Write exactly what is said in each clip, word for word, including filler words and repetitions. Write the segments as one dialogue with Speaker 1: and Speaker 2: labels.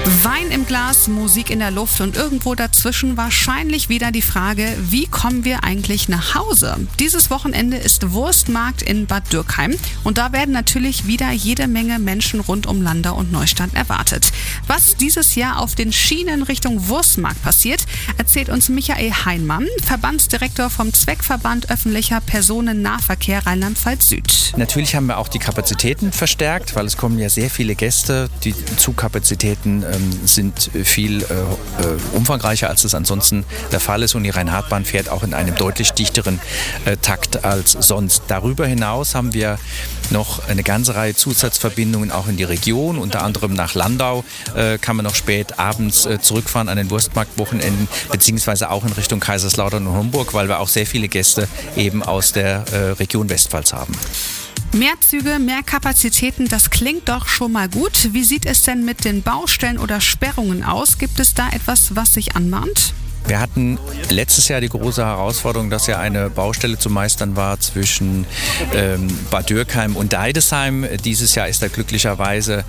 Speaker 1: Wein im Glas, Musik in der Luft und irgendwo dazwischen wahrscheinlich wieder die Frage, wie kommen wir eigentlich nach Hause? Dieses Wochenende ist Wurstmarkt in Bad Dürkheim und da werden natürlich wieder jede Menge Menschen rund um Landau und Neustadt erwartet. Was dieses Jahr auf den Schienen Richtung Wurstmarkt passiert, erzählt uns Michael Heinmann, Verbandsdirektor vom Zweckverband Öffentlicher Personennahverkehr Rheinland-Pfalz Süd.
Speaker 2: Natürlich haben wir auch die Kapazitäten verstärkt, weil es kommen ja sehr viele Gäste. Die Zugkapazitäten ähm, sind viel äh, umfangreicher, als es ansonsten der Fall ist. Und die Rhein-Hart-Bahn fährt auch in einem deutlich dichteren äh, Takt als sonst. Darüber hinaus haben wir noch eine ganze Reihe Zusatzverbindungen auch in die Region. Unter anderem nach Landau äh, kann man noch spät abends äh, zurückfahren an den Wurstmarktwochenenden, beziehungsweise auch in Richtung Kaiserslautern und Homburg, weil wir auch sehr viele Gäste eben aus der äh, Region Westpfalz haben.
Speaker 1: Mehr Züge, mehr Kapazitäten, das klingt doch schon mal gut. Wie sieht es denn mit den Baustellen oder Sperrungen aus? Gibt es da etwas, was sich anmahnt?
Speaker 2: Wir hatten letztes Jahr die große Herausforderung, dass ja eine Baustelle zu meistern war zwischen ähm, Bad Dürkheim und Deidesheim. Dieses Jahr ist da glücklicherweise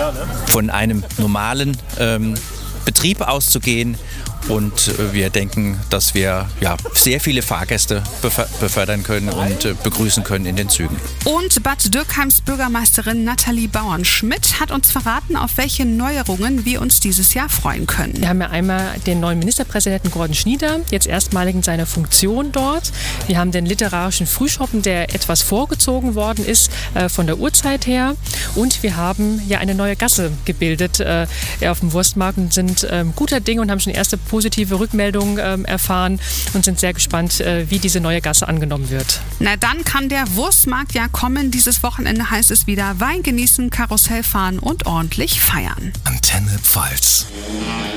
Speaker 2: von einem normalen ähm, Betrieb auszugehen. Und wir denken, dass wir ja, sehr viele Fahrgäste befördern können und äh, begrüßen können in den Zügen.
Speaker 1: Und Bad Dürkheims Bürgermeisterin Nathalie Bauern-Schmidt hat uns verraten, auf welche Neuerungen wir uns dieses Jahr freuen können.
Speaker 3: Wir haben ja einmal den neuen Ministerpräsidenten Gordon Schnieder, jetzt erstmalig in seiner Funktion dort. Wir haben den literarischen Frühschoppen, der etwas vorgezogen worden ist äh, von der Uhrzeit her. Und wir haben ja eine neue Gasse gebildet äh, auf dem Wurstmarkt und sind äh, guter Dinge und haben schon erste positive Rückmeldungen ähm, erfahren und sind sehr gespannt, äh, wie diese neue Gasse angenommen wird.
Speaker 1: Na dann kann der Wurstmarkt ja kommen. Dieses Wochenende heißt es wieder Wein genießen, Karussell fahren und ordentlich feiern.
Speaker 4: Antenne Pfalz.